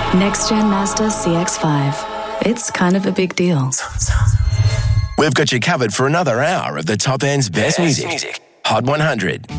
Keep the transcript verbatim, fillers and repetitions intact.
Next Gen Mazda C X five. It's kind of a big deal. We've got you covered for another hour of the top end's best, best music. music. Hot one hundred.